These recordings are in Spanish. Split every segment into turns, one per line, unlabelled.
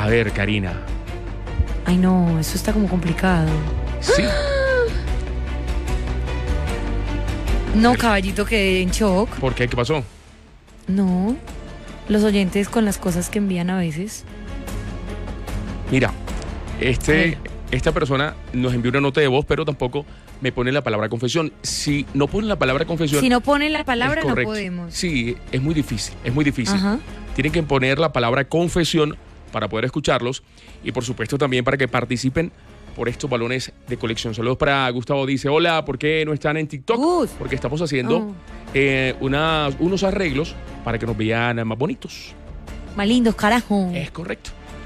A ver, Karina.
Ay, no, eso está como complicado.
Sí.
No, caballito, quedé en shock.
¿Por qué? ¿Qué pasó?
No, los oyentes con las cosas que envían a veces.
Mira, esta persona nos envió una nota de voz, pero tampoco me pone la palabra confesión. Si no ponen la palabra confesión...
Si no ponen la palabra,
es
no
correcto.
podemos.
Sí, es muy difícil, es muy difícil.
Ajá.
Tienen que poner la palabra confesión para poder escucharlos y por supuesto también para que participen por estos balones de colección. Saludos para Gustavo, dice, hola, ¿por qué no están en TikTok?
Gus.
Porque estamos haciendo unos arreglos para que nos vean más bonitos.
Más lindos, carajo.
Es correcto.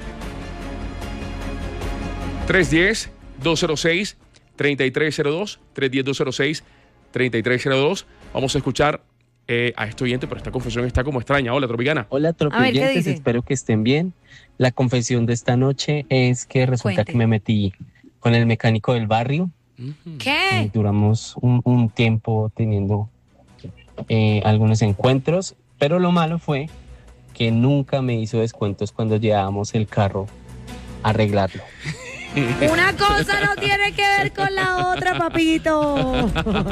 310-206-3302, 310-206-3302. Vamos a escuchar a este oyente, pero esta confesión está como extraña. Hola, Tropicana.
Hola, tropillantes, espero que estén bien. La confesión de esta noche es que resulta que me metí con el mecánico del barrio.
¿Qué?
Duramos un tiempo teniendo algunos encuentros, pero lo malo fue que nunca me hizo descuentos cuando llevábamos el carro a arreglarlo.
Una cosa no tiene que ver con la otra, papito.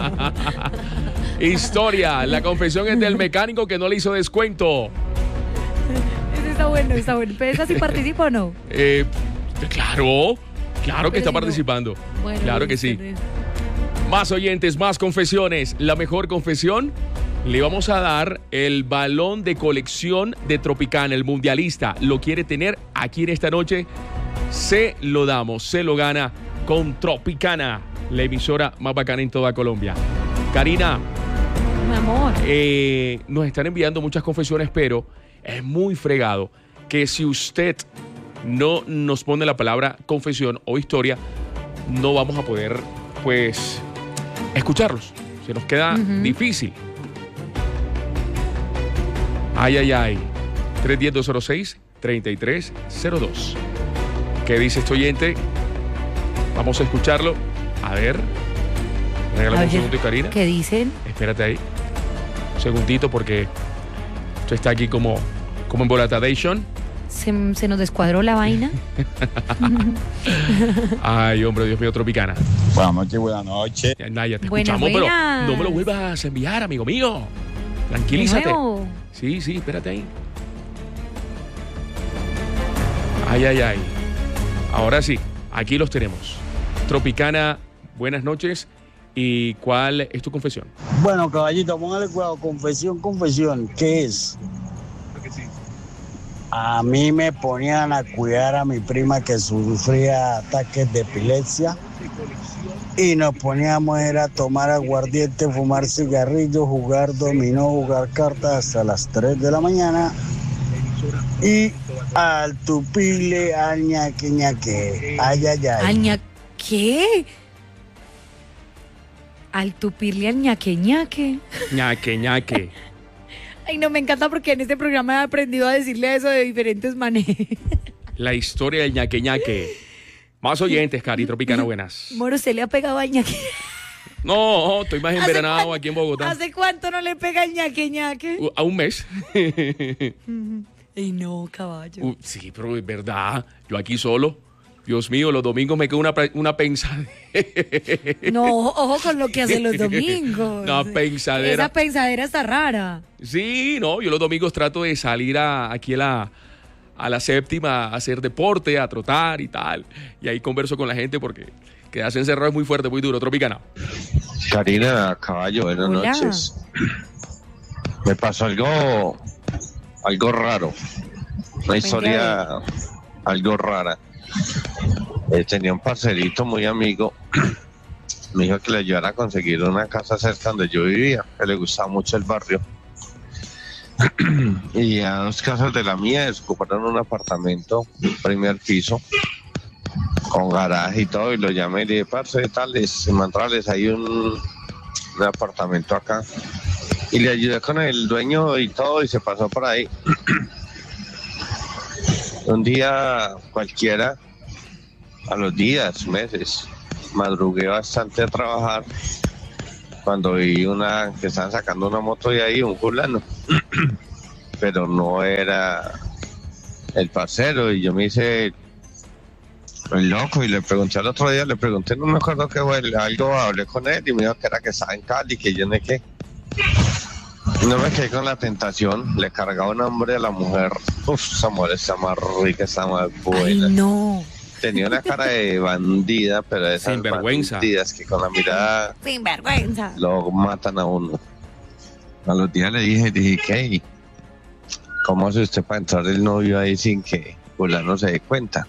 Historia, la confesión es del mecánico que no le hizo descuento.
Eso está bueno, está bueno. ¿Pero si participa o no?
Claro que está
si
participando.
No. Bueno,
claro que sí. Más oyentes, más confesiones. La mejor confesión, le vamos a dar el balón de colección de Tropicana, el mundialista. Lo quiere tener aquí en esta noche. Se lo damos, se lo gana con Tropicana, la emisora más bacana en toda Colombia. Karina,
mi amor,
nos están enviando muchas confesiones, pero es muy fregado que si usted no nos pone la palabra confesión o historia, no vamos a poder, pues, escucharlos. Se nos queda difícil. Ay. 310-206-3302. ¿Qué dice este oyente? Vamos a escucharlo. A ver. Regálame un segundo, Karina.
¿Qué dicen?
Espérate ahí. Un segundito porque esto está aquí como en volatadation.
¿Se nos descuadró la vaina?
Ay, hombre, Dios mío, Tropicana.
Buenas noches.
Naya, te escuchamos, pero no me lo vuelvas a enviar, amigo mío. Tranquilízate. Sí, espérate ahí. Ay. Ahora sí, aquí los tenemos. Tropicana, buenas noches. ¿Y cuál es tu confesión?
Bueno, caballito, póngale cuidado. Confesión. ¿Qué es? A mí me ponían a cuidar a mi prima que sufría ataques de epilepsia y nos poníamos a tomar aguardiente, fumar cigarrillos, jugar dominó, jugar cartas hasta las 3 de la mañana y al tupile, al ñaque. Ay.
¿Al qué? Al tupirle al ñaque.
Ñaque.
Ay, no, me encanta porque en este programa he aprendido a decirle eso de diferentes maneras.
La historia del ñaque. Más oyentes, Cari, Tropicana, buenas.
Moro, ¿usted le ha pegado al ñaque?
No, estoy más envenenado aquí en Bogotá.
¿Hace cuánto no le pega el ñaque?
A un mes.
Ay, no, caballo.
Sí, pero es verdad. Yo aquí solo. Dios mío, los domingos me queda una pensadera.
No, ojo con lo que hace los domingos.
Una pensadera.
Esa pensadera está rara.
Sí, no, yo los domingos trato de salir aquí a la séptima a hacer deporte, a trotar y tal. Y ahí converso con la gente porque quedarse encerrado es muy fuerte, muy duro. Tropicana.
Karina, caballo, buenas noches. Me pasó algo raro. Una historia algo rara. Tenía un parcerito muy amigo. Me dijo que le ayudara a conseguir una casa cerca donde yo vivía, que le gustaba mucho el barrio. Y a 2 casas de la mía desocuparon un apartamento, primer piso, con garaje y todo, y lo llamé y le dije, parce, tales, mantrales, hay un apartamento acá. Y le ayudé con el dueño y todo, y se pasó por ahí. Un día cualquiera, a los días, meses, madrugué bastante a trabajar cuando vi que estaban sacando una moto de ahí, un fulano, pero no era el parcero, y yo me hice el loco y le pregunté al otro día, no me acuerdo qué fue, algo hablé con él y me dijo que era que estaba en Cali, que yo no sé qué. No me quedé con la tentación, le cargaba un hambre a la mujer. Uf, esa mujer está más rica, está más buena.
Ay, no.
Tenía una cara de bandida, pero de esas
Sinvergüenza.
bandidas que con la mirada
Sinvergüenza.
lo matan a uno. A los días le dije, ¿qué? ¿Cómo hace usted para entrar el novio ahí sin que fulano se dé cuenta?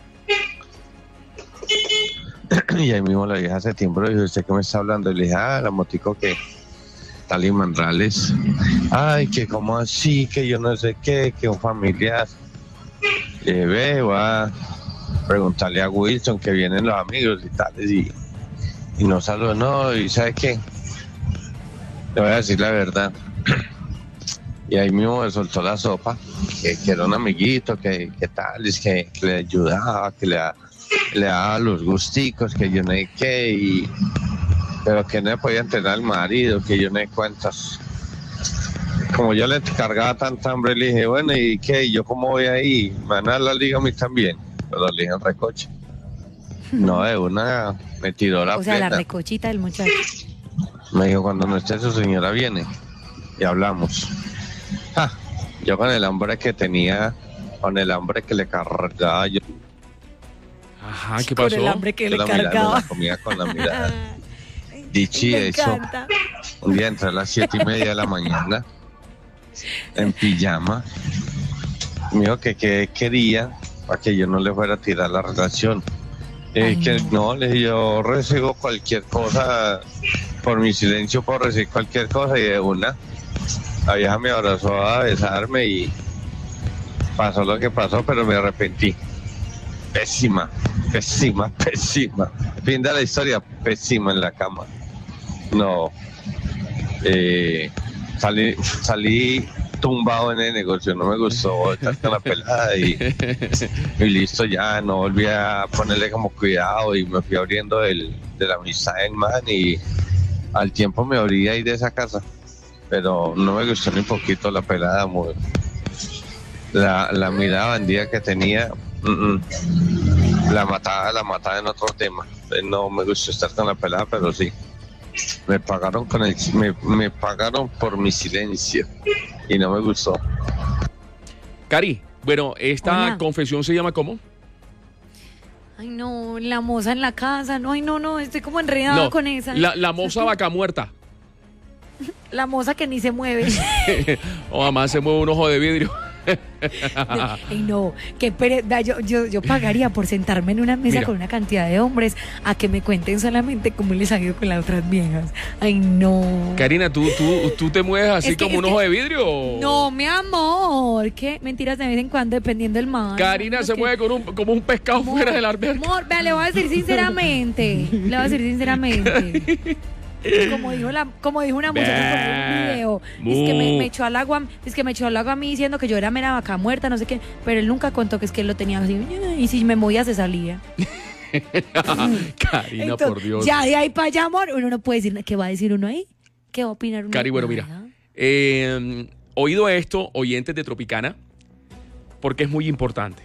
Y ahí mismo la vieja hace tiempo le dijo, ¿usted qué me está hablando? Y le dije, la motico que tal y Manrales. Ay, que como así, que yo no sé qué, que un familiar. Le dije, ve, voy a preguntarle a Wilson que vienen los amigos y tales, y no saludó, no, y ¿sabe qué? Le voy a decir la verdad. Y ahí mismo me soltó la sopa, que era un amiguito, que tal, es que le ayudaba, que le daba los gusticos, que yo no sé qué, pero que no le podía entrenar al marido, que yo no sé cuántas. Como yo le cargaba tanta hambre, le dije, bueno, ¿y qué? ¿Y yo cómo voy ahí? ¿Me van a dar la liga a mí también? Pero le dije en recoche. No, de una me tiró la
O sea,
plena.
la recochita del muchacho.
Me dijo, cuando no esté su señora viene y hablamos. Yo con el hambre que tenía, con el hambre que le cargaba, yo
Ajá, ¿qué
Con
pasó?
el hambre que le
la mirada,
cargaba.
la comía con la mirada. Dicho y
Me
hecho,
encanta.
un día entré a las 7:30 de la mañana, en pijama. Me dijo que qué quería para que yo no le fuera a tirar la relación.
Ay,
Que no, le dije, yo recibo cualquier cosa, por mi silencio puedo recibir cualquier cosa, y de una, la vieja me abrazó a besarme y pasó lo que pasó, pero me arrepentí. Pésima. Fin de la historia, pésima en la cama. No, salí tumbado en el negocio, no me gustó estar con la pelada y listo, ya no volví a ponerle como cuidado y me fui abriendo de la amistad del man, y al tiempo me abrí ahí de esa casa, pero no me gustó ni un poquito la pelada, la mirada bandida que tenía. La mataba en otro tema. No me gustó estar con la pelada, pero sí. Me pagaron me pagaron por mi silencio y no me gustó.
Cari, bueno, esta
Hola.
confesión se llama ¿cómo?
Ay, no, la moza en la casa. No, ay, no, estoy como enredada con esa.
La moza vaca muerta.
La moza que ni se mueve.
O además se mueve un ojo de vidrio.
Ay, no, qué pereza. Yo pagaría por sentarme en una mesa
Mira.
con una cantidad de hombres a que me cuenten solamente cómo les ha ido con las otras viejas. Ay, no.
Karina, ¿tú te mueves así
Es que-
como un
es
ojo
que-
de vidrio? o-
No, mi amor. ¿Qué? Mentiras de vez en cuando, dependiendo del mar.
Karina se mueve como un pescado fuera de la alberca.
Amor, vea, le voy a decir sinceramente. Como dijo una muchacha por un video, es que me echó al agua, a mí diciendo que yo era mera vaca muerta, no sé qué, pero él nunca contó que es que él lo tenía así, y si me movía se salía.
Karina,
Entonces,
por Dios.
ya de ahí para allá, amor, uno no puede decir, ¿qué va a decir uno ahí? ¿Qué va a opinar uno?
Cari, bueno, mira.
Nada.
Oído esto, oyentes de Tropicana, porque es muy importante.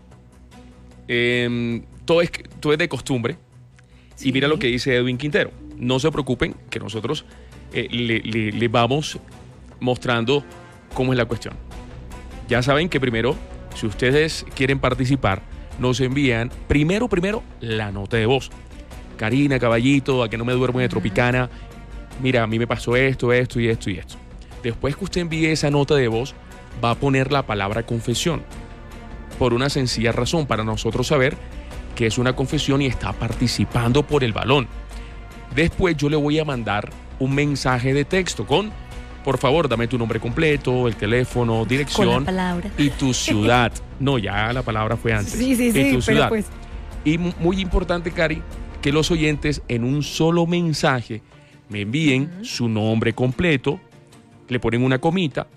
Todo es de costumbre.
Sí.
Y mira lo que dice Edwin Quintero. No se preocupen, que nosotros le vamos mostrando cómo es la cuestión. Ya saben que primero, si ustedes quieren participar, nos envían primero la nota de voz. Karina, caballito, a que no me duermo de Tropicana. Mira, a mí me pasó esto. Después que usted envíe esa nota de voz, va a poner la palabra confesión. Por una sencilla razón, para nosotros saber que es una confesión y está participando por el balón. Después yo le voy a mandar un mensaje de texto con, por favor, dame tu nombre completo, el teléfono,
Con
dirección
la palabra.
y tu ciudad. No, ya la palabra fue antes.
Sí,
Y tu
pero
ciudad.
pues.
Y muy importante, Cari, que los oyentes en un solo mensaje me envíen su nombre completo, le ponen una comita,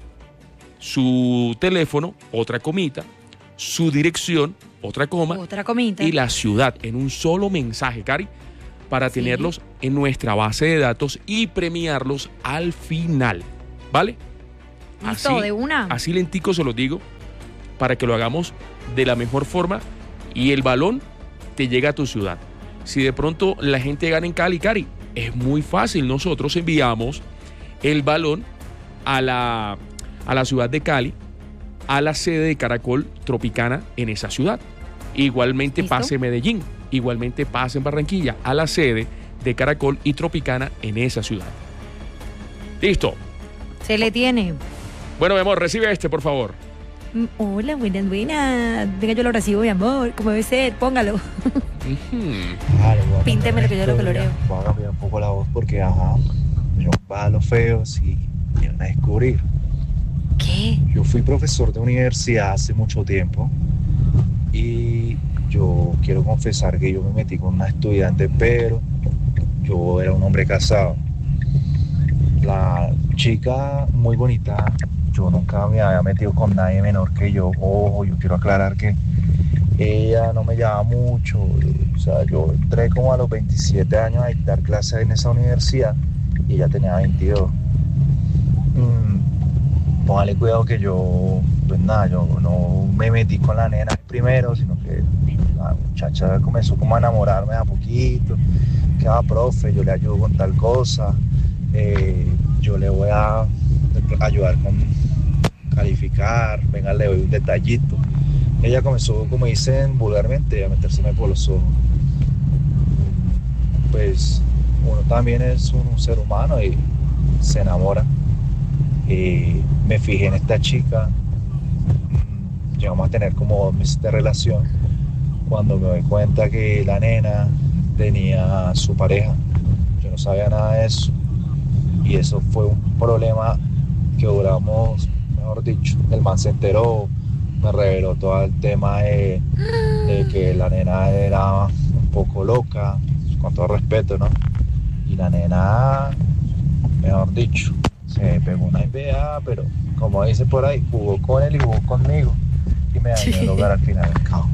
su teléfono, otra comita, su dirección, otra coma,
Otra comita.
y la ciudad en un solo mensaje, Cari, para
Sí.
tenerlos en nuestra base de datos y premiarlos al final, ¿vale?
Listo, de una.
Así lentico se los digo. para que lo hagamos de la mejor forma y el balón te llega a tu ciudad. Si de pronto la gente gana en Cali, Cari, es muy fácil. Nosotros enviamos el balón a la ciudad de Cali, a la sede de Caracol Tropicana en esa ciudad. Igualmente
¿Listo?
pase en Medellín, igualmente pase en Barranquilla, a la sede de Caracol y Tropicana en esa ciudad. Listo.
Se le tiene.
Bueno, mi amor, recibe este, por favor.
Hola, buenas. Venga, yo lo recibo, mi amor. Como debe ser, póngalo. Píntemelo que yo lo coloreo.
Voy a cambiar un poco la voz porque, yo para los feos y me van a descubrir.
¿Qué?
Yo fui profesor de universidad hace mucho tiempo y yo quiero confesar que yo me metí con una estudiante, pero yo era un hombre casado. La chica muy bonita, yo nunca me había metido con nadie menor que yo. Ojo, yo quiero aclarar que ella no me llevaba mucho. O sea, yo entré como a los 27 años a dictar clases en esa universidad y ella tenía 22. Póngale cuidado que yo, pues nada, yo no me metí con la nena primero, sino que la muchacha comenzó como a enamorarme a poquito. Que profe, yo le ayudo con tal cosa, yo le voy a ayudar con calificar, venga, le doy un detallito. Ella comenzó, como dicen vulgarmente, a metérseme por los ojos. Pues uno también es un ser humano y se enamora. Me fijé en esta chica, llegamos a tener como 2 meses de relación, cuando me doy cuenta que la nena tenía su pareja. Yo no sabía nada de eso y eso fue un problema que duramos, mejor dicho, el man se enteró, me reveló todo el tema de que la nena era un poco loca, con todo respeto, ¿no? Y la nena, mejor dicho, se pegó una idea, pero como dice por ahí, jugó con él y jugó conmigo y me dañó el hogar al final del cabo.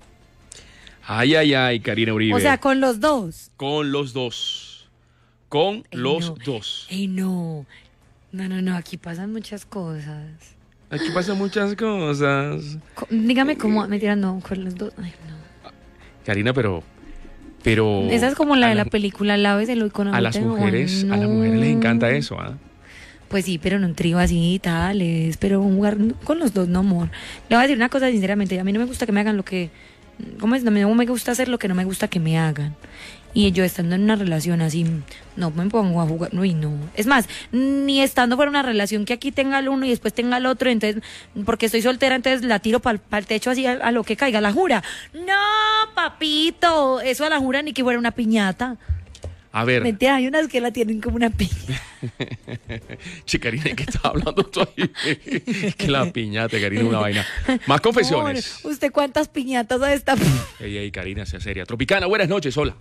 Ay, Karina Uribe.
O sea, con los dos.
Con los dos. Con los dos.
Ey, no, aquí pasan muchas cosas.
Aquí pasan muchas cosas.
Dígame cómo, mentira, no, con los dos. Ay, no.
Karina, pero
Esa es como la de la película Láveselo y con
a las mujeres,
no.
a las mujeres les encanta eso, ¿ah?
Pues sí, pero en un trío así, tales, pero jugar con los dos, no, amor. Le voy a decir una cosa sinceramente, a mí no me gusta que me hagan lo que, ¿cómo es? No me gusta hacer lo que no me gusta que me hagan. Y yo estando en una relación así, no me pongo a jugar, no, y no. Es más, ni estando fuera una relación que aquí tenga el uno y después tenga el otro, entonces, porque estoy soltera, entonces la tiro para el techo así a lo que caiga, la jura. No, papito, eso a la jura ni que fuera una piñata.
A ver.
Mentira, hay unas que la tienen como una piña.
Che, Karina, ¿qué estás hablando tú ahí? Que la piñata, Karina, una vaina. Más confesiones.
Amor, ¿usted cuántas piñatas ha esta?
Ey, Karina, sea seria. Tropicana, buenas noches, hola.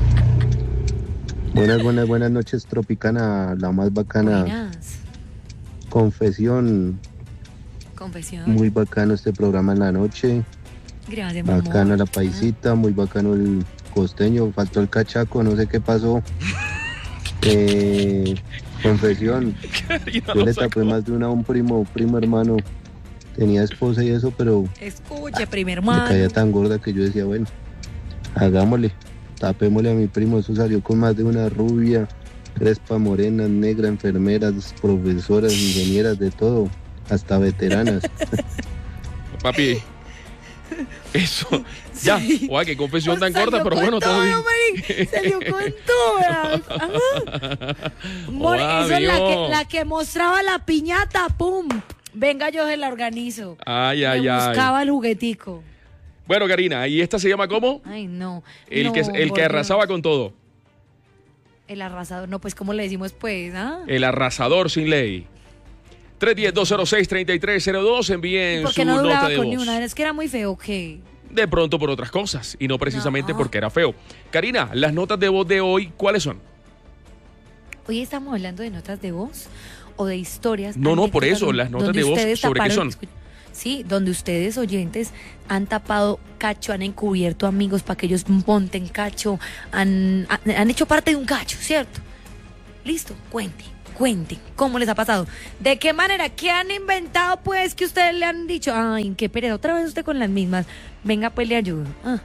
Buenas noches, Tropicana, la más bacana.
Buenas.
Confesión. Muy bacano este programa en la noche.
Gracias, mi amor.
Bacana la paisita, muy bacano el costeño, faltó el cachaco, no sé qué pasó. Confesión, yo le tapé más de una a un primo hermano, tenía esposa y eso, pero
escuche, primo
me
hermano,
caía tan gorda que yo decía, bueno, hagámosle, tapémosle a mi primo. Eso salió con más de una rubia, crespa, morena, negra, enfermeras, profesoras, ingenieras, de todo, hasta veteranas.
Papi, eso, ya,
sí.
Oye, qué confesión tan corta, pero bueno, todo bien.
Salió con todo. Amor, eso es la que mostraba la piñata, pum. Venga, yo se la organizo.
Ay.
Buscaba el juguetico.
Bueno, Karina, ¿y esta se llama cómo?
Ay, no.
El que arrasaba con todo.
El arrasador, no, pues, ¿cómo le decimos, pues?
El arrasador sin ley. 310-206-3302, envíen
porque
su
no duraba
nota de
con
voz.
Ni una, es que era muy feo, ¿qué?
De pronto por otras cosas, y no precisamente porque era feo. Karina, las notas de voz de hoy, ¿cuáles son?
Hoy estamos hablando de notas de voz o de historias.
No, por eso, las notas de voz, ¿sobre qué son?
Sí, donde ustedes, oyentes, han tapado cacho, han encubierto amigos para que ellos monten cacho, han hecho parte de un cacho, ¿cierto? Listo, cuente. cuenten cómo les ha pasado. ¿De qué manera? ¿Qué han inventado, pues, que ustedes le han dicho? Ay, qué pereza, otra vez usted con las mismas. Venga, pues le ayudo.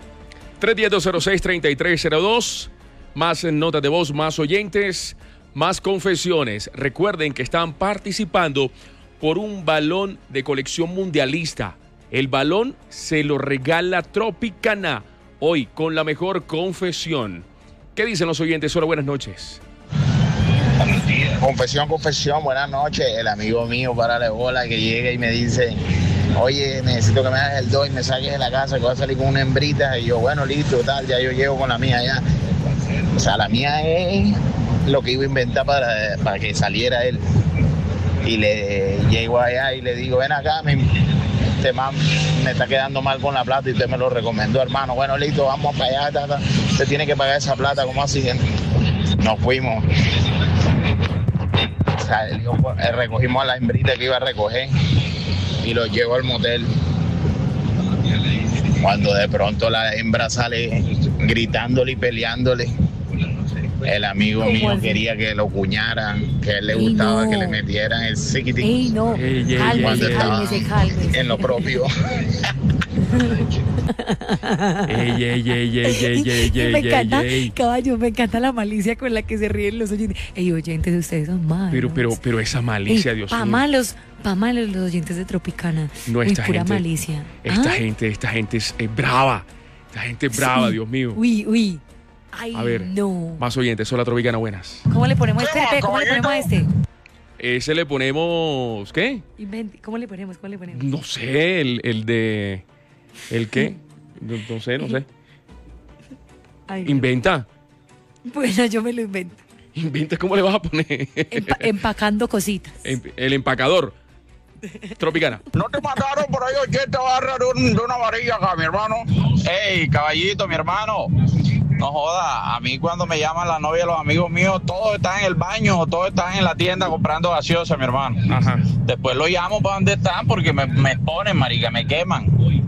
310-206-3302. Más notas de voz, más oyentes, más confesiones. Recuerden que están participando por un balón de colección mundialista. El balón se lo regala Tropicana hoy con la mejor confesión. ¿Qué dicen los oyentes? Hola, buenas noches.
Confesión, buenas noches. El amigo mío, párale bola, que llega y me dice: oye, necesito que me hagas el 2 y me saques de la casa, que voy a salir con una hembrita. Y yo, bueno, listo, tal, ya yo llego con la mía ya. O sea, la mía es lo que iba a inventar para que saliera él. Y le llego allá y le digo: ven acá, este man me está quedando mal con la plata y usted me lo recomendó, hermano. Bueno, listo, vamos para allá, usted tiene que pagar esa plata, ¿cómo así? Nos fuimos. O sea, recogimos a la hembrita que iba a recoger y lo llevo al motel. Cuando de pronto la hembra sale gritándole y peleándole, el amigo mío quería que lo cuñaran, que a él le gustaba que le metieran el psiquitín.
Ey, no,
cuando estaba
cálmese.
en lo propio.
Me encanta, caballo, me encanta la malicia con la que se ríen los oyentes. Ey, oyentes, ustedes son malos.
Pero esa malicia, Dios mío.
Pa' malos los oyentes de Tropicana.
No, esta
pura
gente,
malicia.
Esta gente es brava. Esta gente es brava, Dios mío.
Uy. Ay,
a ver,
no.
Más oyentes, hola Tropicana, buenas.
¿Cómo le ponemos a este? ¿Cómo le ponemos a este?
Ese le ponemos, ¿qué?
¿Cómo le ponemos?
No sé, el de... ¿El qué? No sé.
Ay,
¿Inventa?
Bueno, yo me lo invento.
¿Inventa cómo le vas a poner?
Empacando cositas.
El empacador. Tropicana.
¿No te mataron por ahí 80 barras de una varilla acá, mi hermano? Ey, caballito, mi hermano. No joda, a mí cuando me llaman la novia de los amigos míos, todos están en el baño o todos están en la tienda comprando gaseosa, mi hermano.
Ajá.
Después lo llamo para donde están porque me exponen, marica, me queman.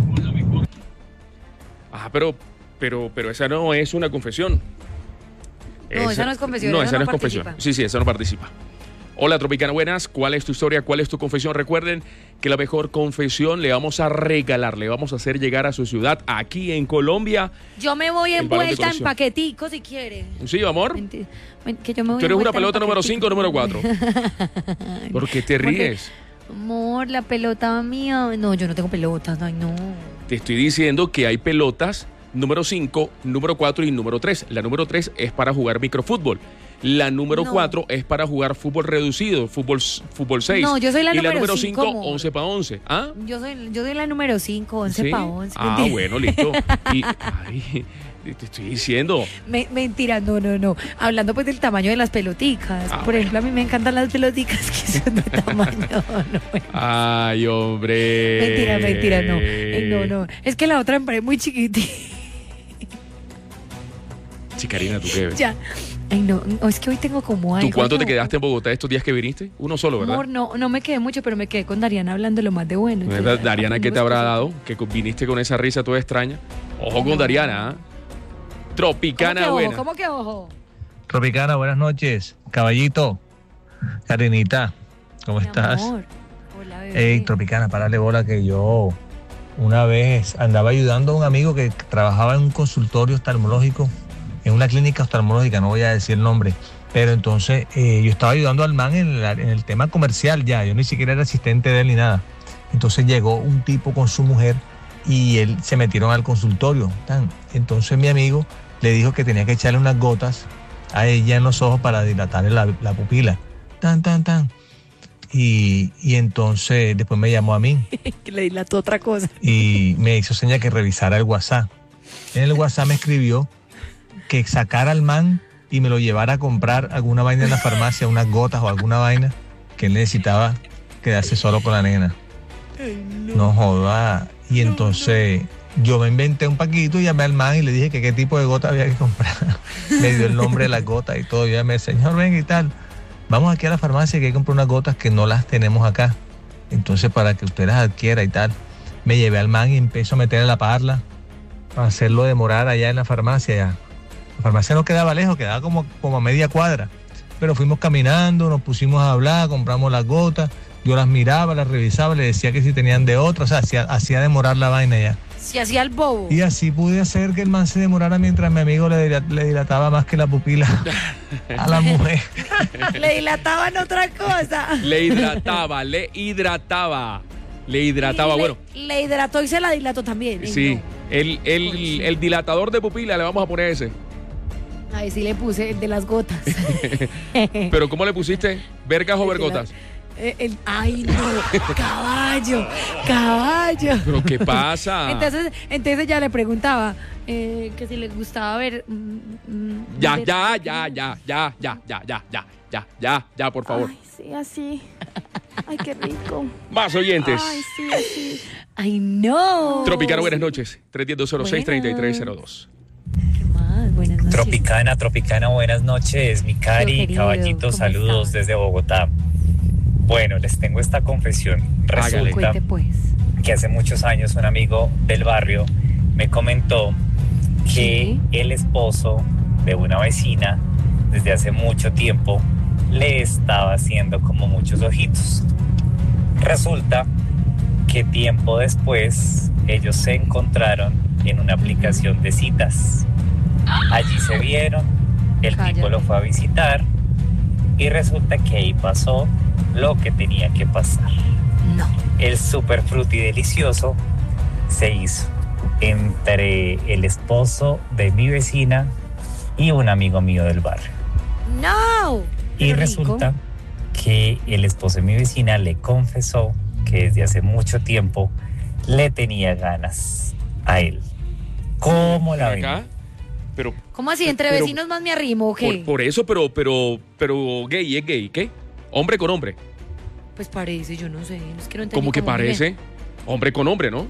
Ajá, pero esa no es una confesión.
No, esa no es confesión.
No, esa no es confesión. Sí, esa no participa. Hola Tropicana, buenas. ¿Cuál es tu historia? ¿Cuál es tu confesión? Recuerden que la mejor confesión le vamos a regalar, le vamos a hacer llegar a su ciudad, aquí en Colombia.
Yo me voy envuelta en paquetico si quiere.
Sí, amor.
Que yo me voy.
¿Tú eres una pelota número 5 o número 4? ¿Por qué te ríes?
Amor, la pelota mía. No, yo no tengo pelotas. Ay, no.
Te estoy diciendo que hay pelotas número 5, número 4 y número 3. La número 3 es para jugar microfútbol. La número 4 es para jugar fútbol reducido, fútbol 6.
No, yo soy la
número 5.
Y la número 5,
11 para 11. ¿Ah?
Yo soy la número 5, 11 para 11.
Ah, bueno, listo. Te estoy diciendo.
Mentira, no. Hablando pues del tamaño de las peloticas. Por ejemplo, a mí me encantan las peloticas que son de tamaño. No.
Ay, hombre.
Mentira, no. No. Es que la otra me parece muy chiquitita.
Chicarina, ¿tú qué ves?
Ya. Ay, no, es que hoy tengo como algo.
¿Tú cuánto te quedaste en Bogotá estos días que viniste? Uno solo, ¿verdad?
Amor, no me quedé mucho, pero me quedé con Dariana hablando lo más de bueno.
Entonces, Dariana, ¿qué te habrá dado? Que viniste con esa risa toda extraña. Ojo con Dariana, ¿eh? Tropicana, buena.
¿Cómo que ojo?
Tropicana, buenas noches. Caballito, Karinita, ¿cómo estás?
Amor. Hola, bebé.
Ey, Tropicana, párale bola que yo una vez andaba ayudando a un amigo que trabajaba en un consultorio oftalmológico, en una clínica oftalmológica, no voy a decir el nombre, pero entonces yo estaba ayudando al man en el tema comercial ya, yo ni siquiera era asistente de él ni nada. Entonces llegó un tipo con su mujer y él se metieron al consultorio. Entonces mi amigo le dijo que tenía que echarle unas gotas a ella en los ojos para dilatarle la pupila. Y entonces después me llamó a mí.
Que le dilató otra cosa.
Y me hizo seña que revisara el WhatsApp. En el WhatsApp me escribió que sacara al man y me lo llevara a comprar alguna vaina en la farmacia, unas gotas o alguna vaina, que él necesitaba quedarse solo con la nena. No joda. Y entonces yo me inventé un paquito y llamé al man y le dije que qué tipo de gota había que comprar. Me dio el nombre de las gotas y todo. Yo llamé, señor, ven y tal. Vamos aquí a la farmacia que hay que comprar unas gotas que no las tenemos acá. Entonces para que usted las adquiera y tal. Me llevé al man y empezó a meterle la parla para hacerlo demorar allá en la farmacia. Ya. La farmacia no quedaba lejos, quedaba como a media cuadra. pero fuimos caminando, nos pusimos a hablar, compramos las gotas, yo las miraba, las revisaba, le decía que si tenían de otra, o sea, hacía demorar la vaina ya.
Se hacía el bobo.
Y así pude hacer que el man se demorara mientras mi amigo le dilataba más que la pupila a la mujer.
Le dilataban otra cosa.
Le hidrataba. Bueno.
Le hidrató y se la dilató también.
Sí,
No.
el dilatador de pupila le vamos a poner ese.
Ay, sí le puse el de las gotas.
Pero ¿cómo le pusiste? ¿Vergas o vergotas?
Ay, no, caballo.
¿Pero qué pasa?
Entonces ella le preguntaba que si le gustaba ver...
Ya, por favor.
Ay, sí, así. Ay, qué rico.
Más oyentes.
Ay, sí, así. Ay, no.
Tropicana, buenas noches. 310-206-3302.
¿Qué más? Buenas noches.
Tropicana, buenas noches. Mi Cari,
Querido,
caballito,
¿cómo
saludos
estás?
desde Bogotá. Bueno, les tengo esta confesión. Resulta
Cuente, pues.
que hace muchos años un amigo del barrio me comentó que el esposo de una vecina desde hace mucho tiempo le estaba haciendo como muchos ojitos. Resulta que tiempo después ellos se encontraron en una aplicación de citas. Allí se vieron, el tipo lo fue a visitar y resulta que ahí pasó lo que tenía que pasar.
No.
El super fruti delicioso se hizo entre el esposo de mi vecina y un amigo mío del barrio.
No.
Y resulta que el esposo de mi vecina le confesó que desde hace mucho tiempo le tenía ganas a él. ¿Cómo la ven?
Pero,
¿Cómo así? ¿Entre vecinos más me arrimo o qué?
por eso, pero gay, ¿es gay? ¿Qué? ¿Hombre con hombre?
Pues parece, yo no sé. Es que no entendí
¿Cómo que
cómo
parece? Hombre con hombre, ¿no?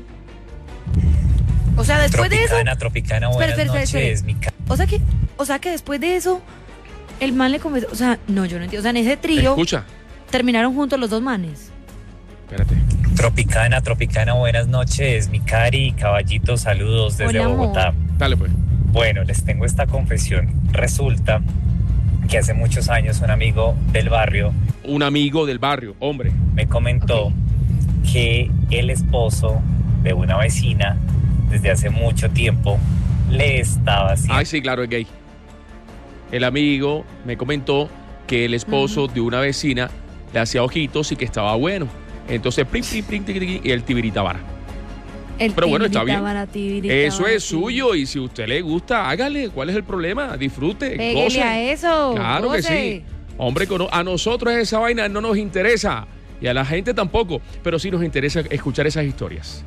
O sea, después de eso...
Tropicana, buenas noches.
O sea que después de eso, el man le confesó... O sea, no, yo no entiendo. O sea, en ese trío...
Escucha.
Terminaron juntos los dos manes.
Espérate.
Tropicana, buenas noches. Mi Cari, caballito, saludos desde
Hola,
Bogotá.
Dale, pues.
Bueno, les tengo esta confesión. Resulta que hace muchos años un amigo del barrio...
Un amigo del barrio, hombre.
Me comentó que el esposo de una vecina desde hace mucho tiempo le estaba haciendo...
Ay, sí, claro, es gay. El amigo me comentó que el esposo de una vecina le hacía ojitos y que estaba bueno. Entonces, y el tibiritabara. Pero bueno, está bien. Eso es suyo y si a usted le gusta, hágale. ¿Cuál es el problema? Disfrute,
Pégale
goce.
a eso.
Claro que sí. Hombre, a nosotros esa vaina no nos interesa y a la gente tampoco, pero sí nos interesa escuchar esas historias.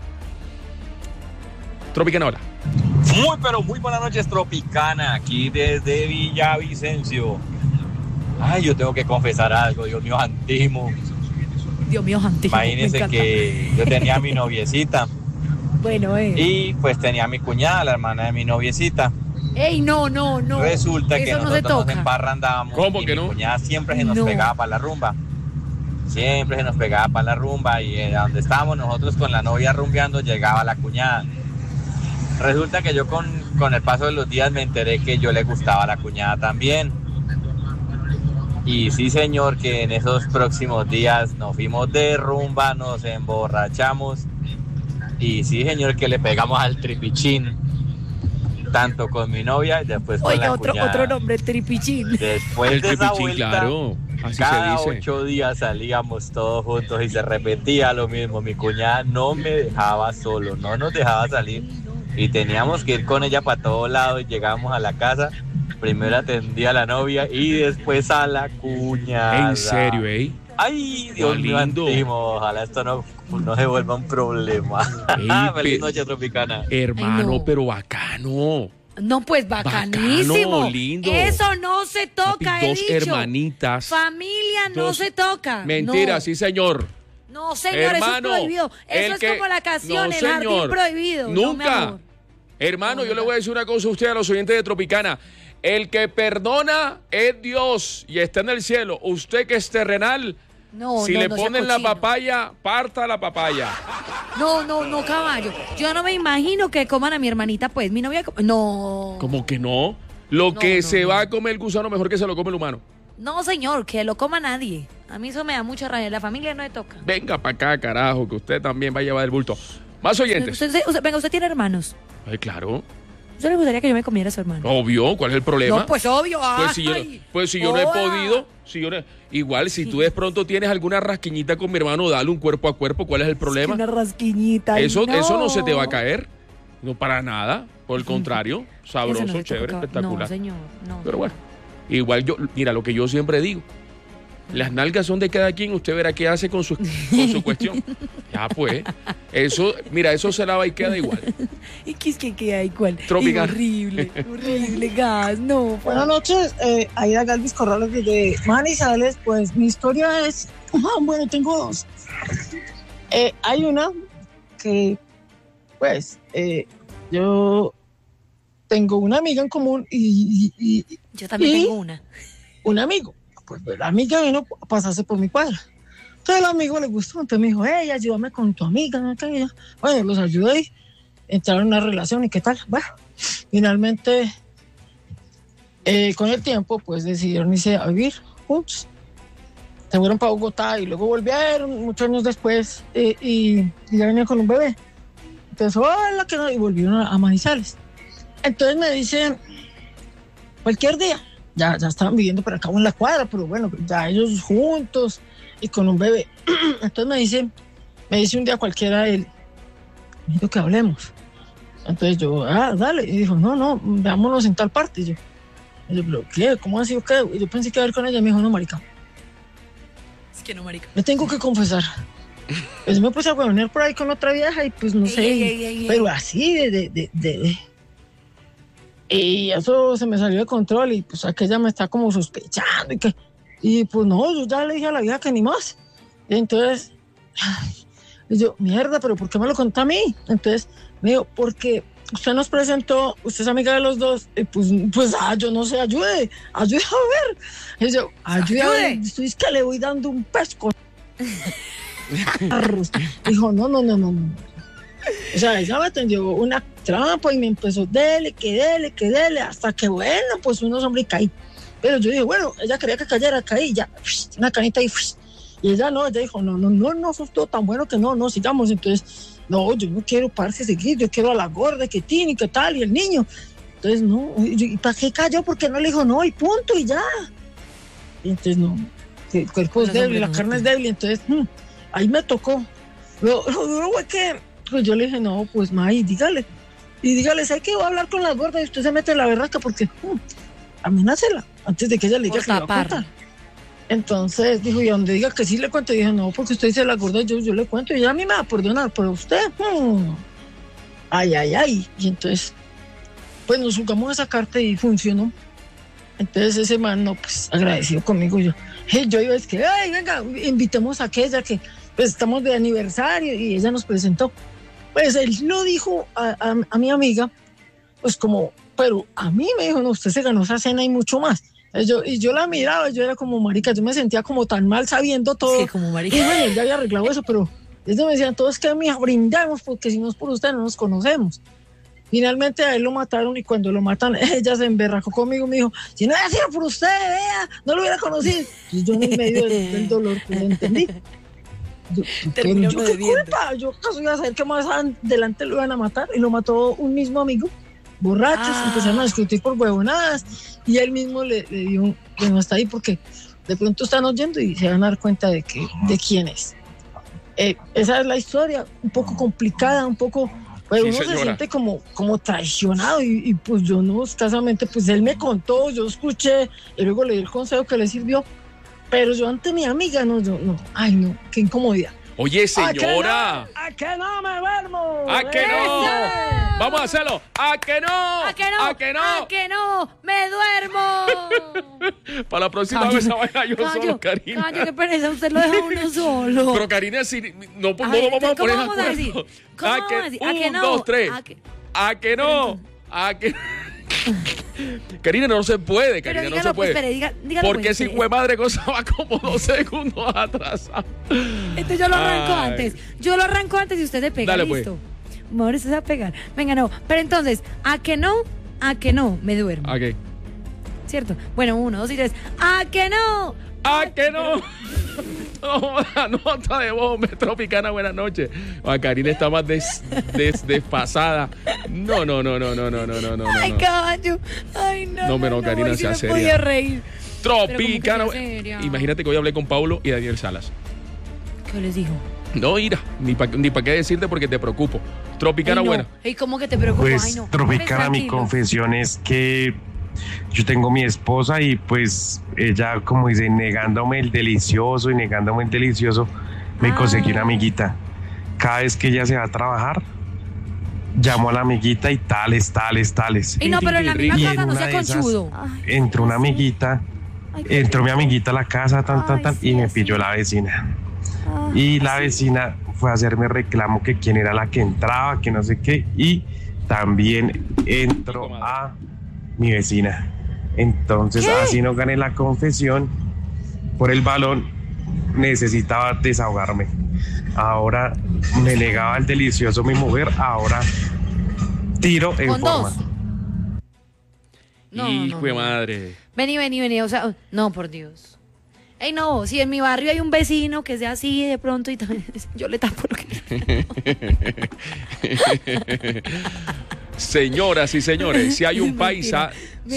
Tropicana, hola.
Pero muy buenas noches, Tropicana, aquí desde Villavicencio. Ay, yo tengo que confesar algo, Dios mío santísimo.
Dios mío santísimo.
Imagínense que yo tenía a mi noviecita.
Bueno,
y pues tenía a mi cuñada, la hermana de mi noviecita.
¡Ey, no!
Resulta
eso
que
no
nosotros nos emparrandábamos.
¿Cómo
y
que no?
Mi cuñada siempre se nos pegaba para la rumba. Siempre se nos pegaba para la rumba y donde estábamos nosotros con la novia rumbeando llegaba la cuñada. Resulta que yo con el paso de los días me enteré que yo le gustaba a la cuñada también. Y sí, señor, que en esos próximos días nos fuimos de rumba, nos emborrachamos. Y sí, señor, que le pegamos al tripichín. Tanto con mi novia y después con la cuñada.
Otro nombre, tripichín.
Después
el
de esa
tripichín,
vuelta,
claro. Así
cada
se dice.
8 días salíamos todos juntos y se repetía lo mismo. Mi cuñada no me dejaba solo, no nos dejaba salir. Y teníamos que ir con ella para todos lados. Llegábamos a la casa, primero atendía a la novia y después a la cuñada.
¿En serio,
Ay, Dios mío, antimo. Ojalá esto no se vuelva un problema. Feliz noche, Tropicana.
Hermano,
Ay, no.
pero bacano.
No, pues bacanísimo.
Bacano, lindo.
Eso no se toca,
Papi,
he
dos
dicho.
hermanitas.
Familia no se toca.
Mentira,
no.
sí, señor.
No, señor,
Hermano,
eso es prohibido. Eso es como la canción,
no,
el jardín
señor.
prohibido.
Nunca.
No, mi amor.
Hermano, yo le voy a decir una cosa a usted, a los oyentes de Tropicana. El que perdona es Dios y está en el cielo. Usted que es terrenal, si le ponen la papaya, parta la papaya.
No, caballo. Yo no me imagino que coman a mi hermanita, pues. Mi novia... No.
¿Cómo que no? Lo que se va a comer el gusano, mejor que se lo come el humano.
No, señor, que lo coma nadie. A mí eso me da mucha rabia. La familia no le toca.
Venga para acá, carajo, que usted también va a llevar el bulto. Más oyentes.
Venga, usted tiene hermanos.
Claro.
¿Usted le gustaría que yo me comiera a su hermano?
Obvio, ¿cuál es el problema?
No, pues obvio.
Pues si yo no he podido, igual si tú de pronto tienes alguna rasquiñita con mi hermano, dale un cuerpo a cuerpo, ¿cuál es el problema?
Una rasquiñita.
Eso no se te va a caer, no para nada, por el contrario, sabroso, no chévere, espectacular.
No, señor, no.
Pero bueno, igual mira lo que yo siempre digo. Las nalgas son de cada quien, usted verá qué hace con su cuestión. Ya pues, eso se lava y queda igual.
¿Y qué es que queda igual?
Tropical.
Horrible, gas, no.
Buenas noches, Aida Galvis Corrales desde Manizales. Pues mi historia es, bueno, tengo dos. Hay una que, pues, yo tengo una amiga en común y
yo también tengo
un amigo. Pues la amiga vino a pasarse por mi cuadra. Entonces el amigo le gustó, entonces me dijo, ayúdame con tu amiga, ¿no? Bueno, los ayudé, entraron en una relación y qué tal. Bueno, finalmente, con el tiempo, pues decidieron irse a vivir juntos. Se fueron para Bogotá y luego volvieron muchos años después y ya venían con un bebé. Entonces, hola, que no, y volvieron a Manizales. Entonces me dicen, cualquier día, ya estaban viviendo por acá en la cuadra, pero bueno, ya ellos juntos y con un bebé. Entonces me dice un día cualquiera él, me dijo que hablemos. Entonces yo, dale. Y dijo, no, veámonos en tal parte. Y yo, ¿pero qué? ¿Cómo así o qué? Y yo pensé que iba a ir con ella. Y me dijo, no, marica.
Es que no, marica.
Me tengo que confesar. Pues me puse a huevonear por ahí con otra vieja y pues no sé, pero así y eso se me salió de control y pues aquella me está como sospechando y pues no, yo ya le dije a la vieja que ni más. Y entonces, y yo, mierda, pero ¿por qué me lo contó a mí? Entonces me dijo, porque usted nos presentó, usted es amiga de los dos, y pues yo no sé, ayude a ver. Y yo, ayude a ver, es que le voy dando un pesco. Dijo, no. O sea, ella me tendió una trampa y me empezó, dele, hasta que bueno, pues unos hombres caí. Pero yo dije, bueno, ella quería que cayera, caí, ya, una canita y ella dijo, no, sos todo tan bueno que no, sigamos. Entonces, no, yo no quiero pararse seguir, yo quiero a la gorda que tiene, que tal, y el niño. Entonces, no, ¿y para qué cayó? Porque no le dijo no, y punto, y ya. Y entonces, no, el cuerpo es débil, la carne es débil, entonces, ahí me tocó. Lo duro fue que pues yo le dije, no, pues May, dígale, ¿sabe qué? Voy a hablar con las gordas y usted se mete en la berraca porque amenácela antes de que ella le diga que le va a contar. Entonces dijo, y a donde diga que sí le cuento, y dije, no, porque usted dice la gorda, yo le cuento, y ella a mí me va a perdonar, pero usted, ay, y entonces, pues nos jugamos esa carta y funcionó. Entonces ese man, no, pues agradecido conmigo, yo iba, es que, venga, invitemos a aquella que, pues estamos de aniversario, y ella nos presentó. Pues él lo dijo a mi amiga, pues como, pero a mí me dijo, no, usted se ganó esa cena y mucho más. Y yo la miraba, yo era como marica, yo me sentía como tan mal sabiendo todo.
Sí, como marica.
Y bueno, ya había arreglado eso, pero ellos me decían, todos que mija, brindamos, porque si no es por usted no nos conocemos. Finalmente a él lo mataron y cuando lo matan, ella se emberracó conmigo y me dijo, si no hubiera sido por usted, no lo hubiera conocido. Y yo en medio del dolor, pues lo entendí. Pero yo qué culpa, yo acaso iba a saber que más adelante lo iban a matar, y lo mató un mismo amigo, borrachos, empezaron a discutir por huevonadas y él mismo le dio que no está ahí porque de pronto están oyendo y se van a dar cuenta de quién es. Esa es la historia, un poco complicada, un poco, pero uno se siente como traicionado y pues yo no, escasamente, pues él me contó, yo escuché y luego le di el consejo que le sirvió. Pero yo ante mi amiga, no, ay no, qué incomodidad.
Oye, señora.
¿A que no me duermo?
¿A que no? Vamos a hacerlo. ¿A que no?
¿A que no?
¿A que no?
¿A que no? ¡Me duermo!
Para la próxima vez vaya yo solo, Karina.
Cayo, qué pereza, usted lo deja uno solo.
Pero Karina, si no vamos a poner
¿cómo vamos a decir? ¿Cómo vamos a decir? ¿A que no?
1, 2, 3. ¿A que no? ¿A que Karina, no se puede, Karina, dígalo, no se puede.
Pues, dígalo,
porque
pues,
si fue madre cosa va como 2 segundos atrás.
Entonces yo lo arranco antes y usted le pega. Dale, listo. Pues. Mejor usted se va a pegar. Venga, no. Pero entonces, ¿a que no? Me duermo.
Okay.
¿cierto? Bueno, 1, 2 y 3. ¡Ah, que no!
¡Ah, que no! No, nota de voz, Tropicana, buenas noches. Karina está más desfasada. No.
Ay, caballo. Ay, no.
No, Karina, sea seria.
Podía reír.
Tropicana. Imagínate que hoy hablé con Paulo y Daniel Salas.
¿Qué les dijo?
No, Ira, ni para qué decirte porque te preocupo. Tropicana, buena.
¿Y cómo que te preocupa?
Pues,
Ay, no.
Tropicana, mi confesión es que yo tengo mi esposa y pues ella, como dice, negándome el delicioso, me conseguí una amiguita. Cada vez que ella se va a trabajar, llamo a la amiguita y tales.
Y no, pero en la misma
Y
casa
en
no
una
sea
de
conchudo.
entró una amiguita, entró mi amiguita a la casa, y me pilló la vecina. Y la vecina fue a hacerme reclamo que quién era la que entraba, que no sé qué, y también entró a mi vecina. Entonces, así no gané la confesión por el balón, necesitaba desahogarme. Ahora me negaba el delicioso mi mujer, ahora tiro en forma.
Hijo de madre.
Vení, o sea, no, por Dios. Ey, no, si en mi barrio hay un vecino que sea así de pronto y también yo le tapo lo que...
Señoras y señores, si hay un paisa,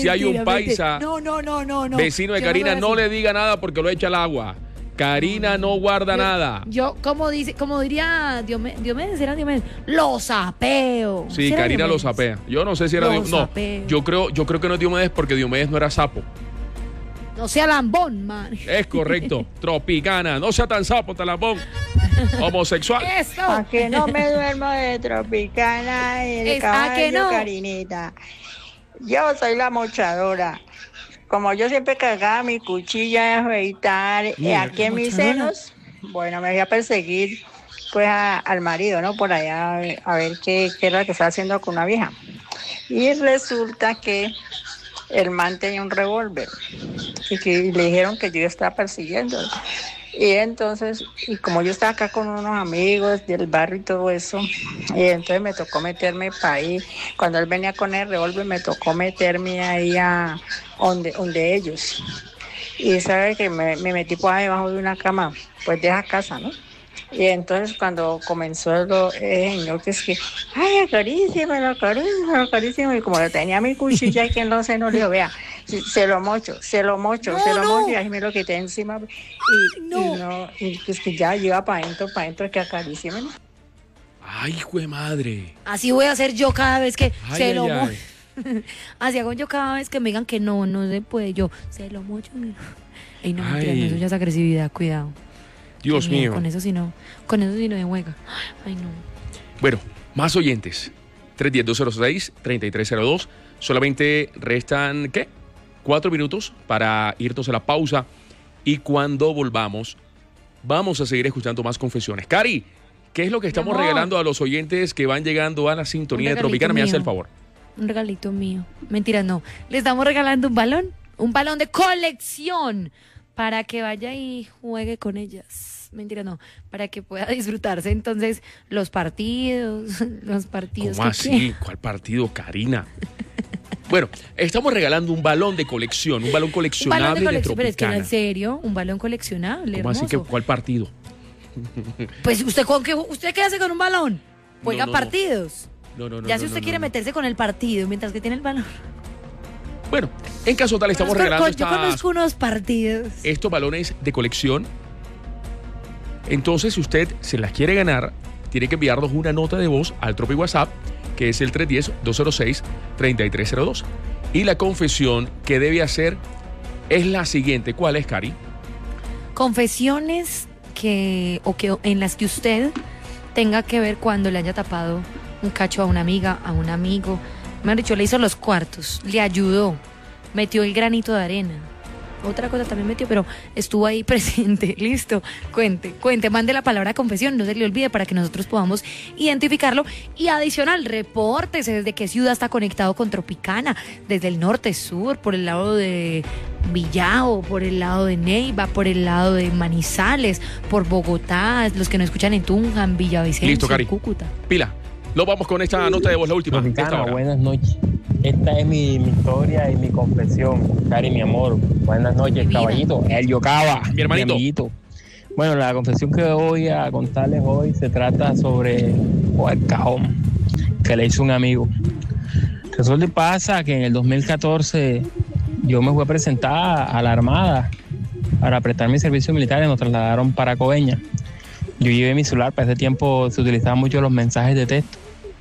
no,
vecino de Karina, no le diga nada porque lo echa al agua. Karina no guarda nada.
Yo, como diría Diomedes, lo sapeo.
Sí, Karina lo sapea. Yo no sé si era Diomedes. No, yo creo que no es Diomedes porque Diomedes no era sapo.
No sea lambón, man.
Es correcto. Tropicana, no sea tan sapo, tan lambón. Homosexual.
Eso.
A que no me duermo de Tropicana y el caballo, Karinita. Yo soy la mochadora. Como yo siempre cargaba mi cuchilla de afeitar aquí en mis senos, bueno, me voy a perseguir pues al marido, ¿no? Por allá a ver qué era lo que estaba haciendo con una vieja. Y resulta que el man tenía un revólver y que le dijeron que yo estaba persiguiendo. Y entonces, y como yo estaba acá con unos amigos del barrio y todo eso, y entonces me tocó meterme para ahí. Cuando él venía con el revólver, me tocó meterme ahí a donde ellos. Y sabe que me metí por ahí debajo de una cama, pues de esa casa, ¿no? Y entonces cuando comenzó el señor que es que, ay, acaríciamelo, y como lo tenía mi cuchilla aquí en los senos, le digo, vea, se lo mocho, y ahí me lo quité encima, y pues que ya iba para adentro, que acaríciamelo.
Ay, hijo de madre.
Así voy a hacer yo cada vez que se lo mocho. Así hago yo cada vez que me digan que no se puede, yo se lo mocho. Ey, no, mentira, eso ya es agresividad, cuidado.
Dios mío.
Con eso sí no de hueca. Ay, no.
Bueno, más oyentes. 310-206-3302. Solamente restan, 4 minutos para irnos a la pausa. Y cuando volvamos, vamos a seguir escuchando más confesiones. Cari, ¿qué es lo que estamos regalando a los oyentes que van llegando a la sintonía de Tropicana? Me hace el favor.
Un regalito mío. Mentira, no. Le estamos regalando un balón de colección para que vaya y juegue con ellas. Mentira, no, para que pueda disfrutarse entonces los partidos.
¿Cómo así? ¿Cuál partido, Karina? Bueno, estamos regalando un balón de colección, un balón coleccionable de Tropicana.
Pero es que en serio, un balón coleccionable.
¿Cómo así que cuál partido?
Pues usted qué hace con un balón, juega partidos.
No.
Ya si usted quiere meterse con el partido mientras que tiene el balón.
Bueno, en caso tal estamos regalando
yo conozco unos partidos.
Estos balones de colección. Entonces, si usted se las quiere ganar, tiene que enviarnos una nota de voz al Tropi WhatsApp, que es el 310-206-3302. Y la confesión que debe hacer es la siguiente. ¿Cuál es, Cari?
Confesiones en las que usted tenga que ver cuando le haya tapado un cacho a una amiga, a un amigo. Me han dicho, le hizo los cuartos, le ayudó, metió el granito de arena. Otra cosa también metió, pero estuvo ahí presente. Listo, cuente, mande la palabra confesión, no se le olvide para que nosotros podamos identificarlo. Y adicional, repórtese desde qué ciudad está conectado con Tropicana, desde el norte, sur, por el lado de Villao, por el lado de Neiva, por el lado de Manizales, por Bogotá, los que nos escuchan en Tunja, en Villavicencio,
listo, Cari.
Cúcuta.
Pila. Nos vamos con esta nota de voz, la última.
Tropicana, buenas noches. Esta es mi historia y mi confesión. Cari, mi amor. Buenas noches, caballito. El Yocaba,
mi hermanito.
Mi amiguito. Bueno, la confesión que voy a contarles hoy se trata sobre el cajón que le hizo un amigo. Resulta y pasa que en el 2014 yo me fui a presentar a la Armada para prestar mi servicio militar y nos trasladaron para Coveñas. Yo llevé mi celular, para ese tiempo se utilizaban mucho los mensajes de texto.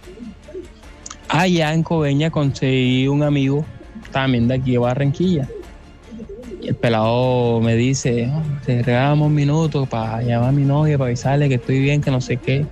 Allá en Coveñas conseguí un amigo también de aquí de Barranquilla. Y el pelado me dice, te regalamos un minuto para llamar a mi novia, para avisarle que estoy bien, que no sé qué.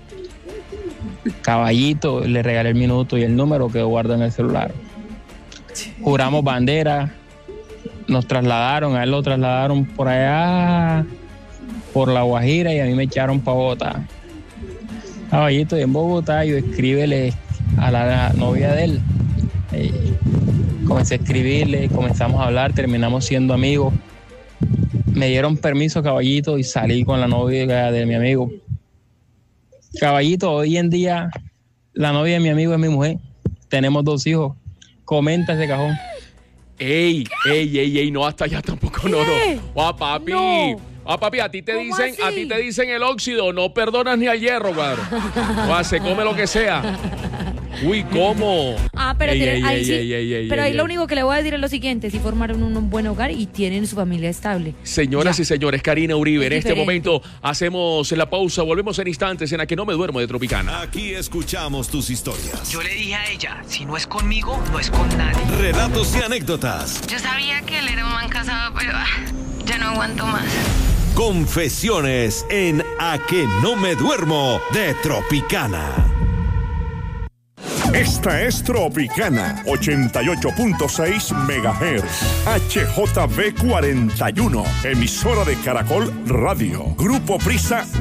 Caballito, le regalé el minuto y el número que guardo en el celular. Juramos bandera, nos trasladaron, a él lo trasladaron por allá, por La Guajira, y a mí me echaron para Bogotá. Caballito, y en Bogotá yo escríbele a la novia de él. Comencé a escribirle, comenzamos a hablar, terminamos siendo amigos. Me dieron permiso, caballito, y salí con la novia de mi amigo. Caballito, hoy en día la novia de mi amigo es mi mujer. Tenemos 2 hijos. Comenta ese cajón.
Ey, no, hasta allá tampoco, no. Papi. No. Papi, a ti te dicen el óxido, no perdonas ni al hierro, cuadro. Se come lo que sea. Uy, ¿cómo?
Pero ahí lo único que le voy a decir es lo siguiente: si formaron un buen hogar y tienen su familia estable.
Señoras y señores, Karina Uribe, en este momento hacemos la pausa, volvemos en instantes en A Que No Me Duermo de Tropicana.
Aquí escuchamos tus historias.
Yo le dije a ella, si no es conmigo, no es con nadie.
Relatos y anécdotas.
Yo sabía que él era un man casado, pero ya no aguanto más.
Confesiones en A Que No Me Duermo de Tropicana.
Esta es Tropicana 88.6 MHz HJB 41, emisora de Caracol Radio. Grupo Prisa